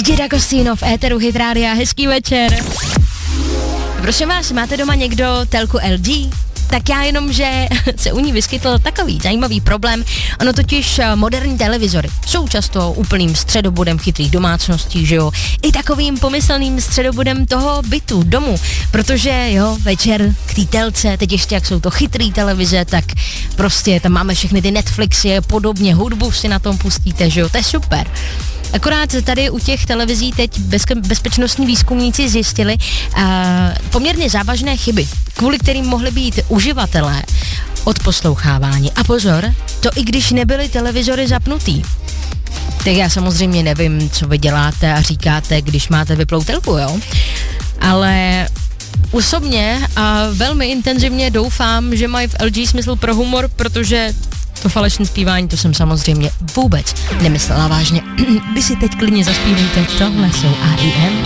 DJ D'Agostino v éteru Hit Rádia, hezký večer. Prosím vás, máte doma někdo telku LG? Tak já jenom, že se u ní vyskytl takový zajímavý problém. Ono totiž moderní televizory jsou často úplným středobodem chytrých domácností, že jo? I takovým pomyslným středobodem toho bytu, domu. Protože jo, večer k té telce, teď ještě jak jsou to chytrý televize, tak prostě tam máme všechny ty Netflixy a podobně, hudbu si na tom pustíte, že jo? To je super. Akorát tady u těch televizí teď bezpečnostní výzkumníci zjistili poměrně závažné chyby, kvůli kterým mohli být uživatelé odposlouchávání. A pozor, to i když nebyly televizory zapnutý. Tak já samozřejmě nevím, co vy děláte a říkáte, když máte vyplou telku, jo? Ale osobně a velmi intenzivně doufám, že mají v LG smysl pro humor, protože to falešné zpívání, to jsem samozřejmě vůbec nemyslela vážně. Vy si teď klidně zaspívejte, tohle jsou AIM.